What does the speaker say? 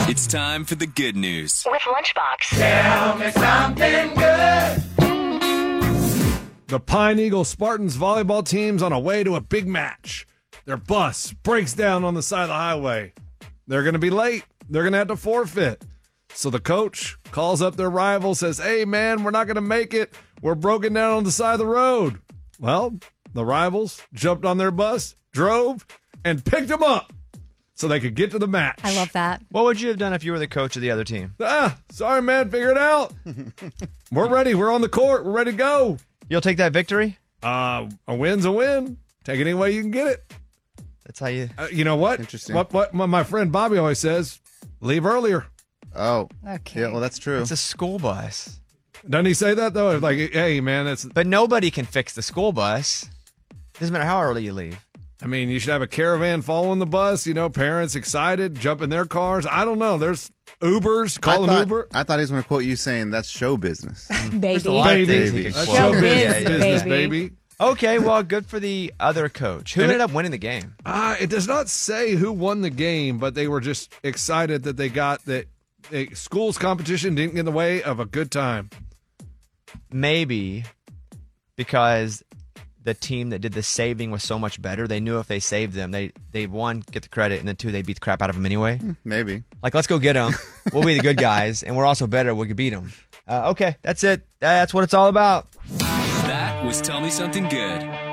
It's time for the good news with Lunchbox. Tell me something good. The Pine Eagle Spartans volleyball team's on a way to a big match. Their bus breaks down on the side of the highway. They're going to be late. They're going to have to forfeit. So the coach calls up their rival, says, "Hey, man, we're not going to make it. We're broken down on the side of the road." Well, the rivals jumped on their bus, drove, and picked them up so they could get to the match. I love that. What would you have done if you were the coach of the other team? Sorry, man. Figure it out. We're ready. We're on the court. We're ready to go. You'll take that victory? A win's a win. Take it any way you can get it. That's how you... You know what? Interesting. What my friend Bobby always says, leave earlier. Oh. Okay. Yeah, well, that's true. It's a school bus. Doesn't he say that, though? Like, hey, man, it's... But nobody can fix the school bus. Doesn't matter how early you leave. I mean, you should have a caravan following the bus, parents excited, jump in their cars. I don't know. There's Ubers, call an Uber. I thought he was going to quote you saying that's show business. Baby. a lot of things Baby. he can That's quote. show Show business, biz, business, baby. baby. Okay, well, good for the other coach. Who And ended up winning the game? It does not say who won the game, but they were just excited that they got that school's competition didn't get in the way of a good time. Maybe because the team that did the saving was so much better. They knew if they saved them, they one, get the credit, and then two, they beat the crap out of them anyway. Maybe. Like, let's go get them. We'll be the good guys, and we're also better. We can beat them. Okay, that's it. That's what it's all about. That was Tell Me Something Good.